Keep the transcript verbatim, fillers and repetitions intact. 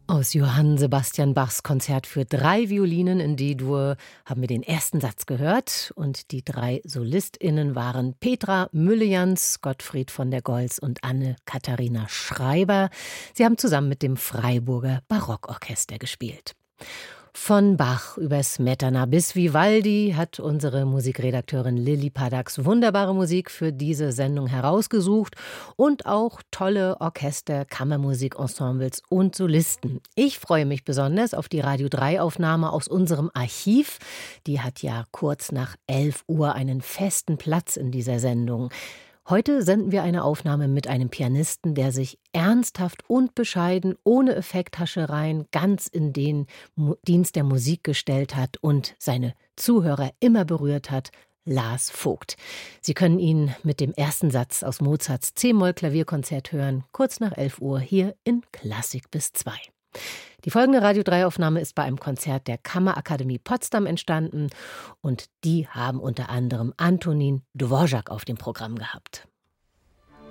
Aus Johann Sebastian Bachs Konzert für drei Violinen in D-Dur haben wir den ersten Satz gehört. Und die drei SolistInnen waren Petra Müllejans, Gottfried von der Goltz und Anne-Katharina Schreiber. Sie haben zusammen mit dem Freiburger Barockorchester gespielt. Von Bach über Smetana bis Vivaldi hat unsere Musikredakteurin Lilly Padax wunderbare Musik für diese Sendung herausgesucht und auch tolle Orchester, Kammermusikensembles und Solisten. Ich freue mich besonders auf die Radio drei Aufnahme aus unserem Archiv. Die hat ja kurz nach elf Uhr einen festen Platz in dieser Sendung. Heute senden wir eine Aufnahme mit einem Pianisten, der sich ernsthaft und bescheiden, ohne Effekthaschereien, ganz in den Dienst der Musik gestellt hat und seine Zuhörer immer berührt hat, Lars Vogt. Sie können ihn mit dem ersten Satz aus Mozarts C-Moll-Klavierkonzert hören, kurz nach elf Uhr hier in Klassik bis zwei. Die folgende Radio drei Aufnahme ist bei einem Konzert der Kammerakademie Potsdam entstanden und die haben unter anderem Antonin Dvorak auf dem Programm gehabt.